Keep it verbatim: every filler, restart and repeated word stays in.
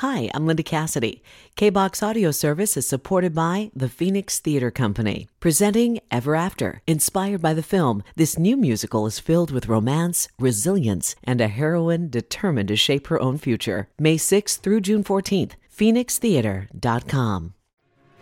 Hi, I'm Linda Cassidy. K-BOX Audio Service is supported by the Phoenix Theater Company. Presenting Ever After. Inspired by the film, this new musical is filled with romance, resilience, and a heroine determined to shape her own future. May sixth through June fourteenth. phoenix theater dot com.